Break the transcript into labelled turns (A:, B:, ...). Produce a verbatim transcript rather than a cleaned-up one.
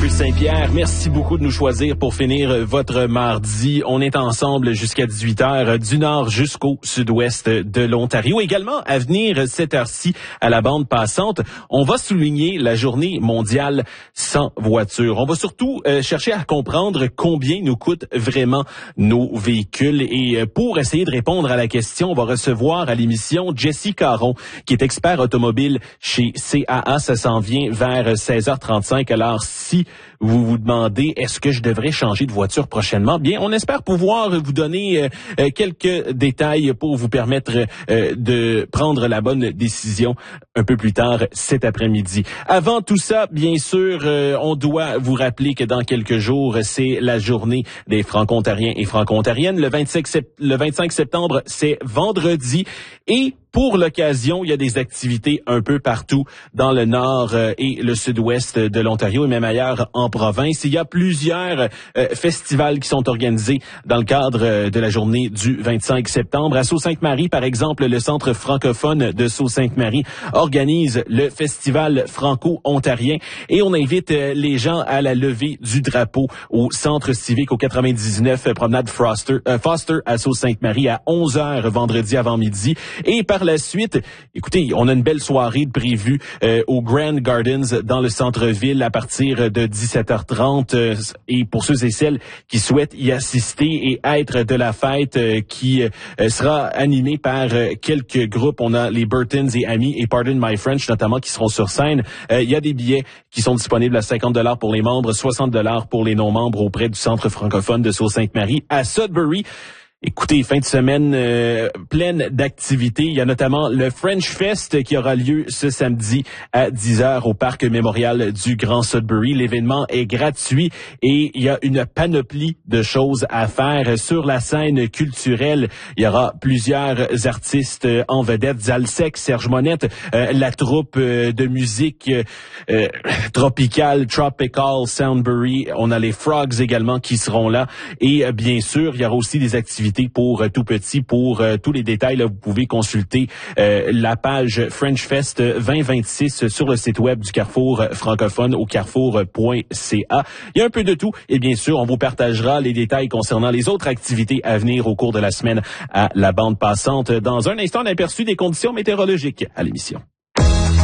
A: Chris Saint-Pierre. Merci beaucoup de nous choisir pour finir votre mardi. On est ensemble jusqu'à dix-huit heures, du nord jusqu'au sud-ouest de l'Ontario. Également, à venir cette heure-ci à la bande passante, on va souligner la journée mondiale sans voiture. On va surtout euh, chercher à comprendre combien nous coûtent vraiment nos véhicules. Et pour essayer de répondre à la question, on va recevoir à l'émission Jessie Caron, qui est expert automobile chez C A A. Ça s'en vient vers seize heures trente-cinq. Alors, si vous vous demandez, est-ce que je devrais changer de voiture prochainement? Bien, on espère pouvoir vous donner euh, quelques détails pour vous permettre euh, de prendre la bonne décision un peu plus tard cet après-midi. Avant tout ça, bien sûr, euh, on doit vous rappeler que dans quelques jours, c'est la journée des Franco-Ontariens et Franco-Ontariennes. Le vingt-cinq, sept- le vingt-cinq septembre, c'est vendredi. Et pour l'occasion, il y a des activités un peu partout dans le nord euh, et le sud-ouest de l'Ontario et même ailleurs en province. Il y a plusieurs euh, festivals qui sont organisés dans le cadre euh, de la journée du vingt-cinq septembre. À Sault-Sainte-Marie, par exemple, le Centre francophone de Sault-Sainte-Marie organise le festival franco-ontarien et on invite euh, les gens à la levée du drapeau au Centre civique au quatre-vingt-dix-neuf promenade Foster, euh, Foster à Sault-Sainte-Marie à onze heures vendredi avant midi. Et par la suite, écoutez, on a une belle soirée de prévue euh, au Grand Gardens dans le centre-ville à partir de dix-sept heures trente. Euh, et pour ceux et celles qui souhaitent y assister et être de la fête euh, qui euh, sera animée par euh, quelques groupes. On a les Burtons et Amis et Pardon My French notamment qui seront sur scène. Euh, il y a des billets qui sont disponibles à cinquante dollars pour les membres, soixante dollars pour les non-membres auprès du Centre francophone de Sault-Sainte-Marie à Sudbury. Écoutez, fin de semaine euh, pleine d'activités. Il y a notamment le French Fest qui aura lieu ce samedi à dix heures au parc mémorial du Grand Sudbury. L'événement est gratuit et il y a une panoplie de choses à faire sur la scène culturelle. Il y aura plusieurs artistes en vedette. Zalsec, Serge Monette, euh, la troupe euh, de musique euh, tropicale, Tropical Soundbury. On a les Frogs également qui seront là. Et euh, bien sûr, il y aura aussi des activités pour euh, tout petit. Pour euh, tous les détails, là, vous pouvez consulter euh, la page French Fest vingt vingt-six sur le site web du Carrefour francophone au carrefour point c a. Il y a un peu de tout et bien sûr, on vous partagera les détails concernant les autres activités à venir au cours de la semaine à la bande passante. Dans un instant, on a aperçu des conditions météorologiques à l'émission.